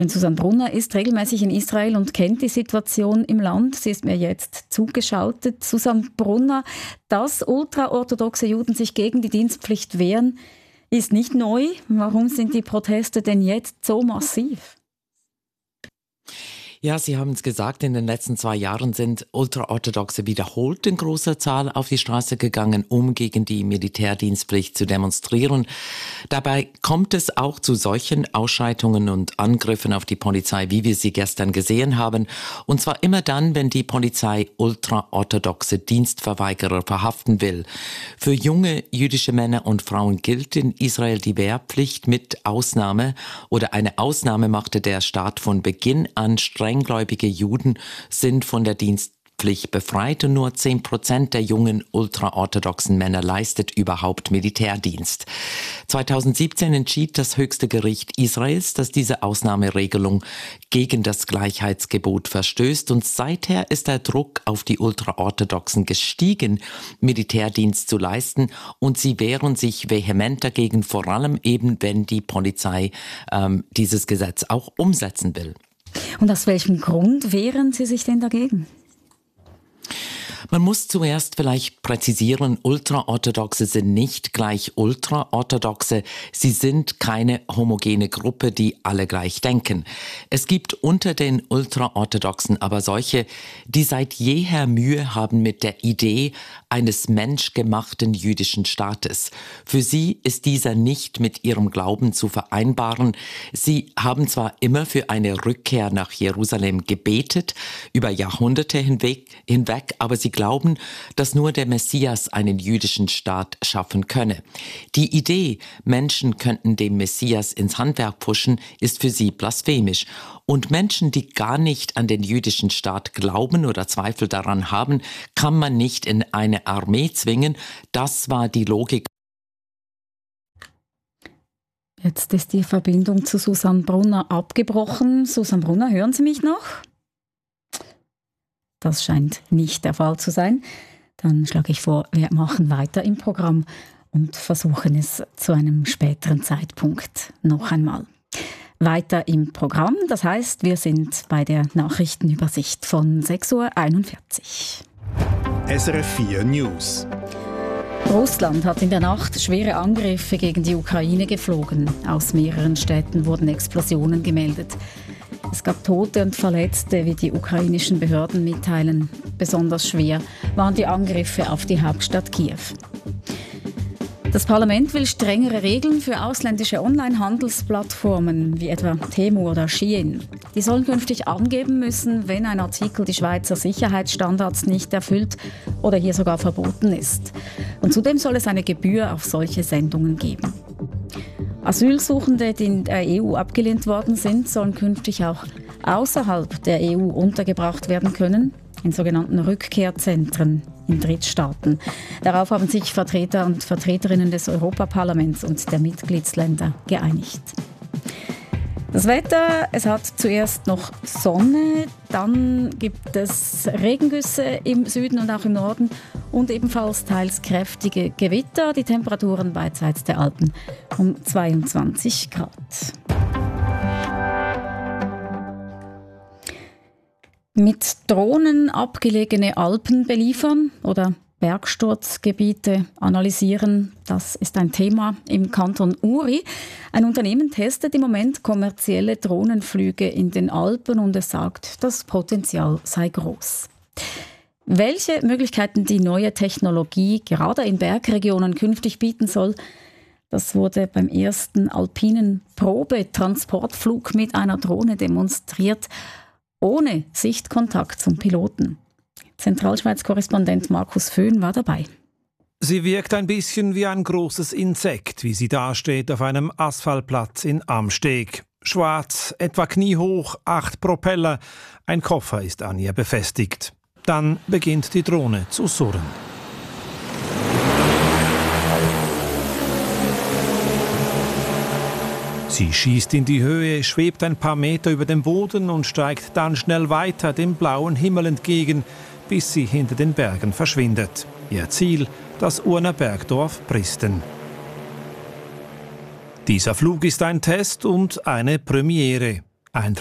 Susanne Brunner ist regelmäßig in Israel und kennt die Situation im Land. Sie ist mir jetzt zugeschaltet. Susanne Brunner, dass ultraorthodoxe Juden sich gegen die Dienstpflicht wehren, ist nicht neu. Warum sind die Proteste denn jetzt so massiv? Ja, Sie haben es gesagt, in den letzten 2 Jahren sind Ultraorthodoxe wiederholt in großer Zahl auf die Straße gegangen, um gegen die Militärdienstpflicht zu demonstrieren. Dabei kommt es auch zu solchen Ausschreitungen und Angriffen auf die Polizei, wie wir sie gestern gesehen haben. Und zwar immer dann, wenn die Polizei ultraorthodoxe Dienstverweigerer verhaften will. Für junge jüdische Männer und Frauen gilt in Israel die Wehrpflicht mit Ausnahme oder eine Ausnahme machte der Staat von Beginn an. Strenggläubige Juden sind von der Dienstpflicht befreit und nur 10% der jungen ultraorthodoxen Männer leistet überhaupt Militärdienst. 2017 entschied das höchste Gericht Israels, dass diese Ausnahmeregelung gegen das Gleichheitsgebot verstößt und seither ist der Druck auf die Ultraorthodoxen gestiegen, Militärdienst zu leisten und sie wehren sich vehement dagegen, vor allem eben, wenn die Polizei dieses Gesetz auch umsetzen will. Und aus welchem Grund wehren Sie sich denn dagegen? Man muss zuerst vielleicht präzisieren, Ultraorthodoxe sind nicht gleich Ultraorthodoxe. Sie sind keine homogene Gruppe, die alle gleich denken. Es gibt unter den Ultraorthodoxen aber solche, die seit jeher Mühe haben mit der Idee eines menschgemachten jüdischen Staates. Für sie ist dieser nicht mit ihrem Glauben zu vereinbaren. Sie haben zwar immer für eine Rückkehr nach Jerusalem gebetet, über Jahrhunderte hinweg, aber sie glauben, dass nur der Messias einen jüdischen Staat schaffen könne. Die Idee, Menschen könnten dem Messias ins Handwerk pushen, ist für sie blasphemisch. Und Menschen, die gar nicht an den jüdischen Staat glauben oder Zweifel daran haben, kann man nicht in eine Armee zwingen. Das war die Logik. Jetzt ist die Verbindung zu Susanne Brunner abgebrochen. Susanne Brunner, hören Sie mich noch? Das scheint nicht der Fall zu sein. Dann schlage ich vor, wir machen weiter im Programm und versuchen es zu einem späteren Zeitpunkt noch einmal. Weiter im Programm, das heißt, wir sind bei der Nachrichtenübersicht von 6:41 Uhr. SRF 4 News. Russland hat in der Nacht schwere Angriffe gegen die Ukraine geflogen. Aus mehreren Städten wurden Explosionen gemeldet. Es gab Tote und Verletzte, wie die ukrainischen Behörden mitteilen. Besonders schwer waren die Angriffe auf die Hauptstadt Kiew. Das Parlament will strengere Regeln für ausländische Online-Handelsplattformen wie etwa Temu oder Shein. Die sollen künftig angeben müssen, wenn ein Artikel die Schweizer Sicherheitsstandards nicht erfüllt oder hier sogar verboten ist. Und zudem soll es eine Gebühr auf solche Sendungen geben. Asylsuchende, die in der EU abgelehnt worden sind, sollen künftig auch außerhalb der EU untergebracht werden können, in sogenannten Rückkehrzentren in Drittstaaten. Darauf haben sich Vertreter und Vertreterinnen des Europaparlaments und der Mitgliedsländer geeinigt. Das Wetter, es hat zuerst noch Sonne, dann gibt es Regengüsse im Süden und auch im Norden und ebenfalls teils kräftige Gewitter. Die Temperaturen beidseits der Alpen um 22 Grad. Mit Drohnen abgelegene Alpen beliefern oder Bergsturzgebiete analysieren, das ist ein Thema im Kanton Uri. Ein Unternehmen testet im Moment kommerzielle Drohnenflüge in den Alpen und es sagt, das Potenzial sei groß. Welche Möglichkeiten die neue Technologie gerade in Bergregionen künftig bieten soll, das wurde beim ersten alpinen Probetransportflug mit einer Drohne demonstriert, ohne Sichtkontakt zum Piloten. Zentralschweiz-Korrespondent Markus Föhn war dabei. Sie wirkt ein bisschen wie ein großes Insekt, wie sie dasteht auf einem Asphaltplatz in Amsteg. Schwarz, etwa kniehoch, 8 Propeller, ein Koffer ist an ihr befestigt. Dann beginnt die Drohne zu surren. Sie schießt in die Höhe, schwebt ein paar Meter über dem Boden und steigt dann schnell weiter dem blauen Himmel entgegen, bis sie hinter den Bergen verschwindet. Ihr Ziel, das Urner Bergdorf Pristen. Dieser Flug ist ein Test und eine Premiere. Ein